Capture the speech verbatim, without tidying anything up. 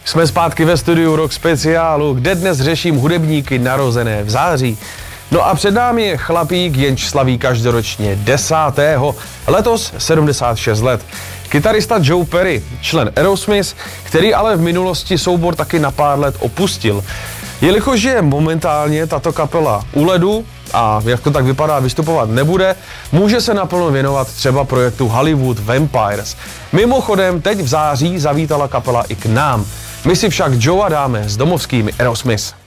Jsme zpátky ve studiu Rock speciálu, kde dnes řeším hudebníky narozené v září. No a před námi je chlapík, jenž slaví každoročně desátého letos sedmdesát šest let. Kytarista Joe Perry, člen Aerosmith, který ale v minulosti soubor taky na pár let opustil. Jelikož je momentálně tato kapela u ledu a jak to tak vypadá, vystupovat nebude, může se naplno věnovat třeba projektu Hollywood Vampires. Mimochodem, teď v září zavítala kapela i k nám. My si však Joea dáme s domovskými Aerosmith.